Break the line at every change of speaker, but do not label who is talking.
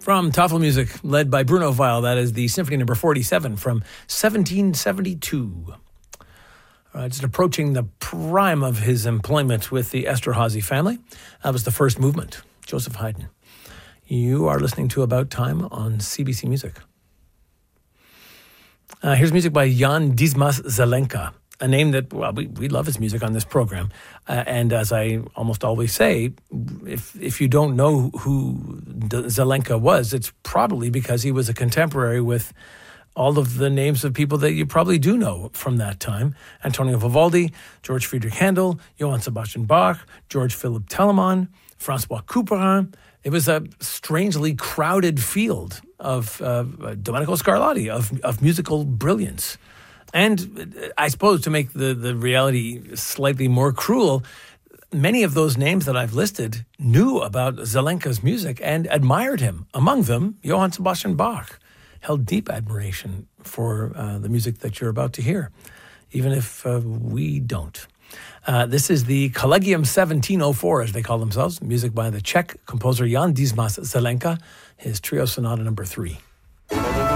From Tafelmusik, led by Bruno Weil, that is the Symphony Number 47 from 1772. Just approaching the prime of his employment with the Esterházy family. That was the first movement, Joseph Haydn. You are listening to About Time on CBC Music. Here's music by Jan Dismas Zelenka, a name that, well, we love his music on this program. And as I almost always say, if you don't know who Zelenka was, it's probably because he was a contemporary with all of the names of people that you probably do know from that time. Antonio Vivaldi, George Friedrich Handel, Johann Sebastian Bach, George Philipp Telemann, Francois Couperin. It was a strangely crowded field of Domenico Scarlatti, of musical brilliance. And I suppose to make the reality slightly more cruel, many of those names that I've listed knew about Zelenka's music and admired him. Among them, Johann Sebastian Bach held deep admiration for the music that you're about to hear, even if we don't. This is the Collegium 1704, as they call themselves, music by the Czech composer Jan Dismas Zelenka, his Trio Sonata number 3.